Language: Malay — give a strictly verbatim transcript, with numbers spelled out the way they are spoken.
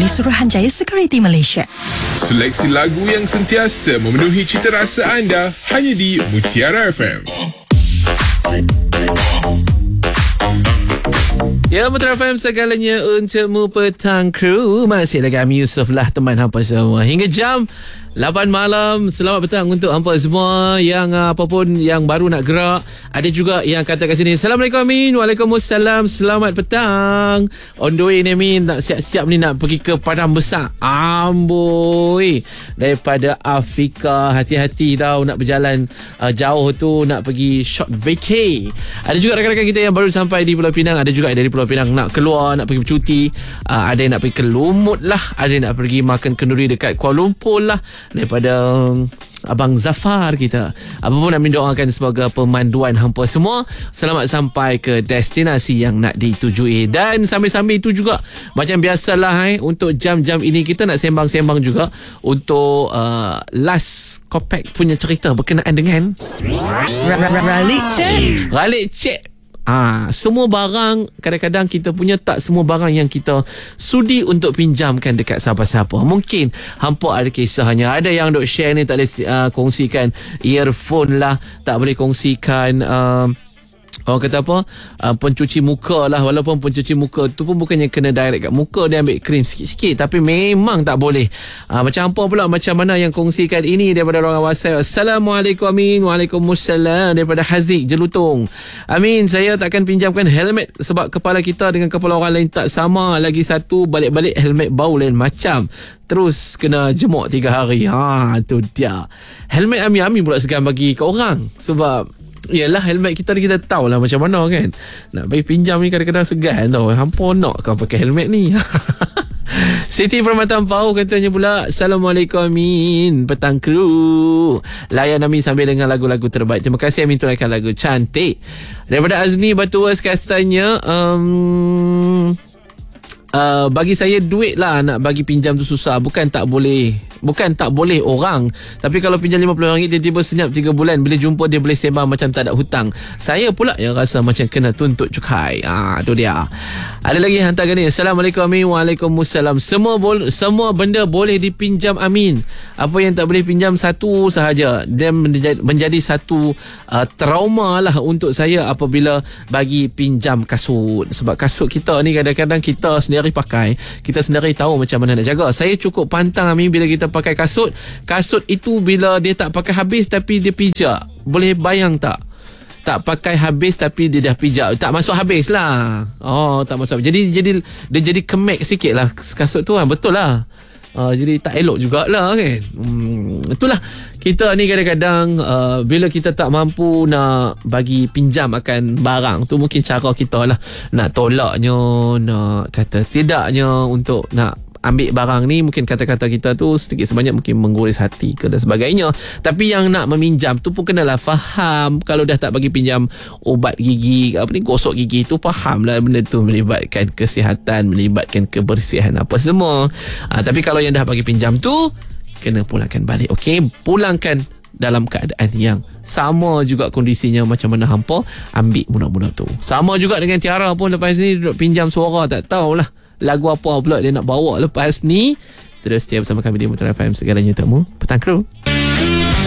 Suruhanjaya Security Malaysia. Seleksi lagu yang sentiasa memenuhi cita rasa anda hanya di Mutiara F M. Ya, Mutiara F M segalanya untukmu petang kru. Masih lagi kami Yusof lah teman hampa semua hingga jam lapan malam. Selamat petang untuk hampa semua yang uh, apapun yang baru nak gerak. Ada juga yang kata kat sini, Assalamualaikum Amin. Waalaikumsalam. Selamat petang. On the way ni Amin, nak siap-siap ni nak pergi ke Padang Besar. Amboi. Daripada Afrika. Hati-hati tau nak berjalan uh, jauh tu, nak pergi short vacay. Ada juga rakan-rakan kita yang baru sampai di Pulau Pinang. Ada juga dari Pulau Pinang nak keluar, nak pergi bercuti. uh, Ada yang nak pergi ke Lumut lah. Ada yang nak pergi makan kenduri dekat Kuala Lumpur lah. Daripada Abang Zafar kita. Apapun nak mendoakan semoga pemanduan hampa semua selamat sampai ke destinasi yang nak ditujui. Dan sambil-sambil itu juga macam biasalah eh, untuk jam-jam ini kita nak sembang-sembang juga untuk uh, last Kopek punya cerita berkenaan dengan Ralik cek. Ralik cek. Ah, semua barang kadang-kadang kita punya tak semua barang yang kita sudi untuk pinjamkan dekat siapa-siapa. Mungkin hampa ada kisahnya. Ada yang duk share ni tak boleh uh, kongsikan earphone lah, tak boleh kongsikan uh, orang kata apa, uh, pencuci muka lah. Walaupun pencuci muka tu pun bukannya kena direct kat muka, dia ambil krim sikit-sikit, tapi memang tak boleh. uh, Macam apa pula, macam mana yang kongsikan ini daripada orang WhatsApp. Assalamualaikum Amin. Waalaikumsalam. Daripada Haziq Jelutong. Amin, saya takkan pinjamkan helmet sebab kepala kita dengan kepala orang lain tak sama. Lagi satu, balik-balik helmet bau lain macam, terus kena jemuk tiga hari. Ha, tu dia. Helmet Amin-Amin pula segan bagi ke orang. Sebab yelah, helmet kita ni kita tahu lah macam mana kan. Nak bagi pinjam ni kadang-kadang segan tau. Hampa nak kau pakai helmet ni. Siti Permata Pau katanya pula, Assalamualaikum Amin. Petang kru. Layan Amin sambil dengan lagu-lagu terbaik. Terima kasih Amin tunaikan lagu cantik. Daripada Azmi Batuas katanya, um, Uh, bagi saya duit lah nak bagi pinjam tu susah. Bukan tak boleh, bukan tak boleh orang, tapi kalau pinjam lima puluh ringgit tiba-tiba senyap tiga bulan, bila jumpa dia boleh sembang macam tak ada hutang. Saya pula yang rasa macam kena tuntut cukai. Ah, tu dia. Ada lagi hantar ni, Assalamualaikum Amin. Waalaikumsalam. Semua bol- semua benda boleh dipinjam Amin. Apa yang tak boleh pinjam satu sahaja. Dia menjadi, menjadi satu uh, trauma lah untuk saya apabila bagi pinjam kasut. Sebab kasut kita ni kadang-kadang kita sendiri pakai, kita sendiri tahu macam mana nak jaga. Saya cukup pantang Amin bila kita pakai kasut. Kasut itu bila dia tak pakai habis tapi dia pijak. Boleh bayang tak? Tak pakai habis tapi dia dah pijak. Tak masuk habis lah. Oh, tak masuk habis. Jadi, jadi dia jadi kemek sikit lah kasut tu kan. Betul lah. Uh, jadi tak elok jugalah kan. hmm, Itulah, kita ni kadang-kadang uh, bila kita tak mampu nak bagi pinjam akan barang tu, mungkin cara kita lah nak tolaknya, nak kata tidaknya untuk nak ambil barang ni. Mungkin kata-kata kita tu sedikit sebanyak mungkin mengguris hati ke dan sebagainya. Tapi yang nak meminjam tu pun kenalah faham. Kalau dah tak bagi pinjam obat gigi, apa ni, gosok gigi tu, faham lah benda tu melibatkan kesihatan, melibatkan kebersihan apa semua. ha, Tapi kalau yang dah bagi pinjam tu, kena pulangkan balik. Okey, pulangkan dalam keadaan yang sama juga kondisinya macam mana hampa ambil mula-mula tu. Sama juga dengan Tiara pun lepas ni duduk pinjam suara, tak tahulah lagu apa pula dia nak bawa lepas ni. Terus setia bersama kami di Mutiara F M, segalanya temu petang kru.